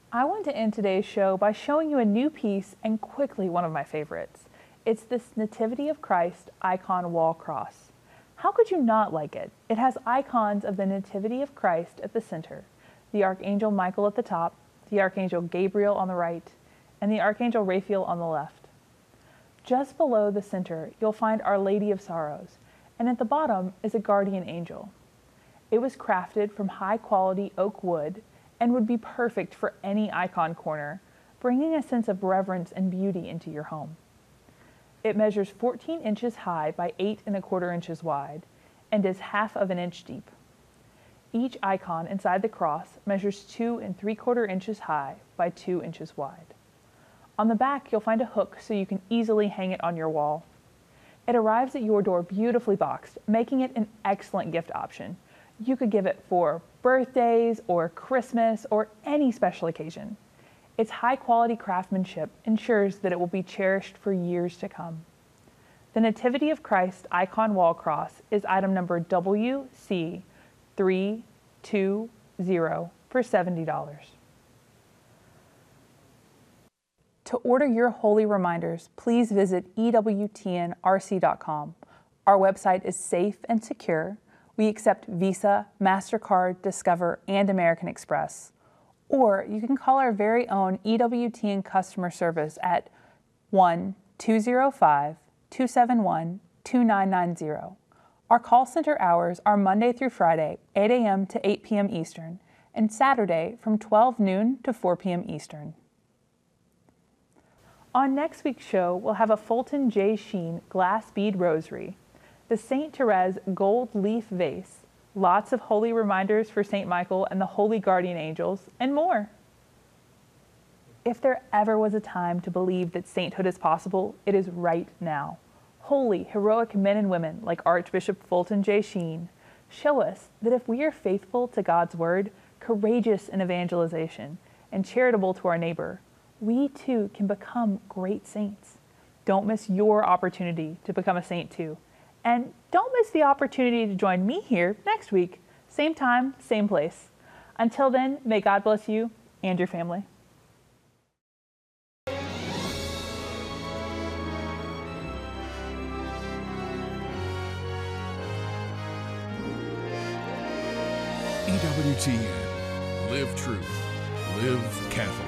I want to end today's show by showing you a new piece and quickly one of my favorites. It's this Nativity of Christ icon wall cross. How could you not like it? It has icons of the Nativity of Christ at the center, the Archangel Michael at the top, the Archangel Gabriel on the right, and the Archangel Raphael on the left. Just below the center, you'll find Our Lady of Sorrows, and at the bottom is a guardian angel. It was crafted from high-quality oak wood and would be perfect for any icon corner, bringing a sense of reverence and beauty into your home. It measures 14 inches high by 8¼ inches wide and is ½ of an inch deep. Each icon inside the cross measures 2¾ inches high by 2 inches wide. On the back, you'll find a hook so you can easily hang it on your wall. It arrives at your door beautifully boxed, making it an excellent gift option. You could give it for birthdays or Christmas or any special occasion. Its high-quality craftsmanship ensures that it will be cherished for years to come. The Nativity of Christ icon wall cross is item number WC320 for $70. To order your holy reminders, please visit EWTNRC.com. Our website is safe and secure. We accept Visa, MasterCard, Discover, and American Express. Or you can call our very own EWTN customer service at 1-205-271-2990. Our call center hours are Monday through Friday, 8 a.m. to 8 p.m. Eastern, and Saturday from 12 noon to 4 p.m. Eastern. On next week's show, we'll have a Fulton J. Sheen glass bead rosary, the St. Therese gold leaf vase, lots of holy reminders for St. Michael and the holy guardian angels, and more. If there ever was a time to believe that sainthood is possible, it is right now. Holy, heroic men and women like Archbishop Fulton J. Sheen show us that if we are faithful to God's word, courageous in evangelization, and charitable to our neighbor, we too can become great saints. Don't miss your opportunity to become a saint too. And don't miss the opportunity to join me here next week, same time, same place. Until then, may God bless you and your family. EWTN. Live truth. Live Catholic.